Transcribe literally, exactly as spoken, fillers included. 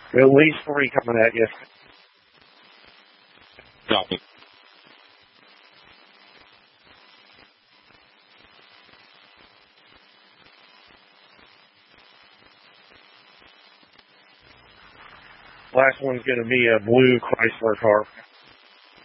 At least three coming at you. Copy. Last one's going to be a blue Chrysler car.